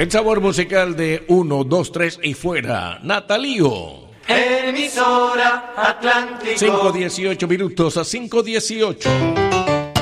El sabor musical de 1, 2, 3 y fuera. Natalío. Emisora Atlántico. 5:18 minutos a 5:18.